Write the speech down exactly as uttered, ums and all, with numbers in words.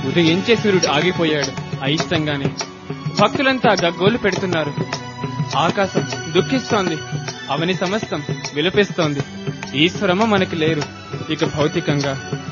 ఉదయించే సూర్యుడు ఆగిపోయాడు అయిష్టంగానే. భక్తులంతా గగ్గోలు పెడుతున్నారు. ఆకాశం దుఃఖిస్తోంది. అవని సమస్తం విలపిస్తోంది. ఈశ్వరమ్మ మనకి లేరు. ఇక భౌతికంగా